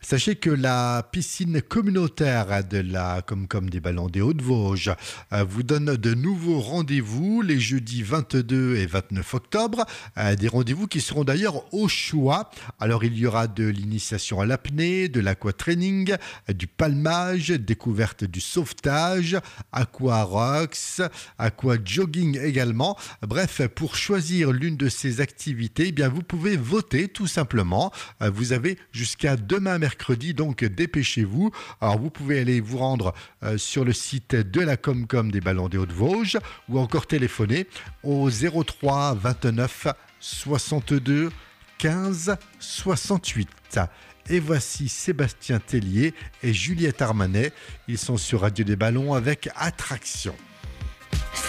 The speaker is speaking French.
Sachez que la piscine communautaire de la Comcom des Ballons des Hauts-de-Vosges vous donne de nouveaux rendez-vous les jeudis 22 et 29 octobre. Des rendez-vous qui seront d'ailleurs au choix. Alors il y aura de l'initiation à l'apnée, de l'aquatraining, du palmage, découverte du sauvetage, aquarox, aquajogging également. Bref, pour choisir l'une de ces activités, eh bien vous pouvez voter tout simplement. Vous avez jusqu'à demain mercredi, donc dépêchez-vous. Alors vous pouvez aller vous rendre sur le site de la Comcom des Ballons des Hauts-de-Vosges ou encore téléphoner au 03 29 62 15 68. Et voici Sébastien Tellier et Juliette Armanet. Ils sont sur Radio des Ballons avec Attraction.